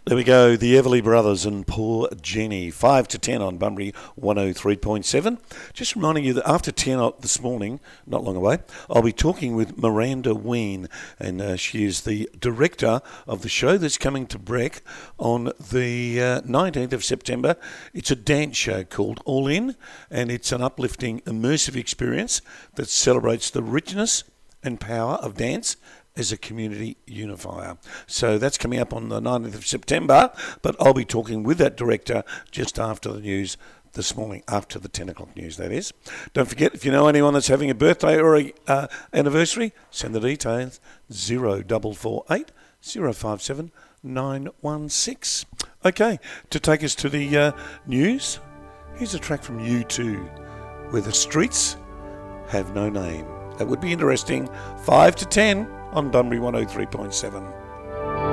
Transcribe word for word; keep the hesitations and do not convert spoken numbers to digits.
There we go, the Everly Brothers and Poor Jenny, five to ten on Bunbury one oh three point seven. Just reminding you that after ten this morning, not long away, I'll be talking with Miranda Ween, and uh, she is the director of the show that's coming to Breck on the uh, nineteenth of September. It's a dance show called All In, and it's an uplifting, immersive experience that celebrates the richness and power of dance as a community unifier. So that's coming up on the nineteenth of September, but I'll be talking with that director just after the news this morning, after the ten o'clock news, that is. Don't forget, if you know anyone that's having a birthday or a uh, anniversary, send the details, zero four four eight, zero five seven, nine one six. Okay, to take us to the uh, news, here's a track from U two, Where the Streets Have No Name. That would be interesting. five to ten on Bunbury one oh three point seven.